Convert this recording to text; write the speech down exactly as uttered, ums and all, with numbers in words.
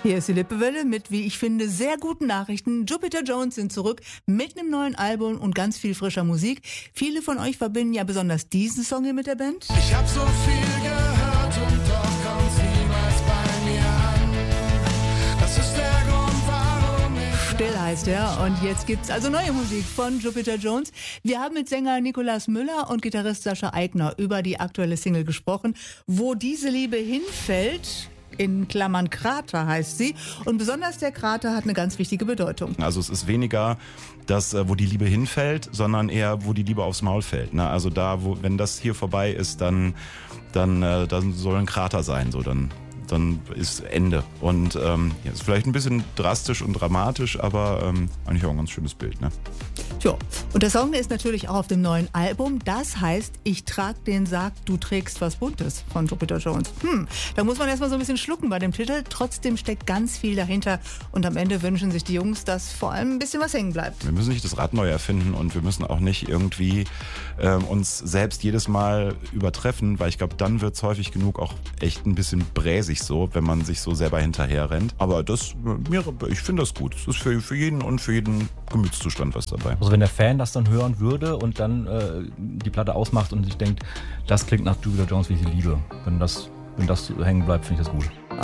Hier ist die Lippewelle mit, wie ich finde, sehr guten Nachrichten. Jupiter Jones sind zurück mit einem neuen Album und ganz viel frischer Musik. Viele von euch verbinden ja besonders diesen Song hier mit der Band. Ich hab so viel gehört und doch kommt's niemals bei mir an. Das ist der Grund, warum ich... Still heißt er. Und jetzt gibt's also neue Musik von Jupiter Jones. Wir haben mit Sänger Nikolaus Müller und Gitarrist Sascha Aigner über die aktuelle Single gesprochen. Wo diese Liebe hinfällt... In Klammern Krater heißt sie. Und besonders der Krater hat eine ganz wichtige Bedeutung. Also es ist weniger das, wo die Liebe hinfällt, sondern eher, wo die Liebe aufs Maul fällt. Ne? Also da, wo, wenn das hier vorbei ist, dann, dann, äh, dann soll ein Krater sein. So, dann, dann ist Ende. Und ähm, ja, ist vielleicht ein bisschen drastisch und dramatisch, aber ähm, eigentlich auch ein ganz schönes Bild. Ne? Ja, und der Song ist natürlich auch auf dem neuen Album. Das heißt, ich trag den Sarg, du trägst was Buntes von Jupiter Jones. Hm, da muss man erstmal so ein bisschen schlucken bei dem Titel. Trotzdem steckt ganz viel dahinter. Und am Ende wünschen sich die Jungs, dass vor allem ein bisschen was hängen bleibt. Wir müssen nicht das Rad neu erfinden und wir müssen auch nicht irgendwie äh, uns selbst jedes Mal übertreffen, weil ich glaube, dann wird es häufig genug auch echt ein bisschen bräsig so, wenn man sich so selber hinterher rennt. Aber das, mir, ich finde das gut. Es ist für, für jeden und für jeden Gemütszustand was dabei. Also wenn der Fan das dann hören würde und dann äh, die Platte ausmacht und sich denkt, das klingt nach Jupiter Jones, wie ich sie liebe. Wenn das, wenn das hängen bleibt, finde ich das gut.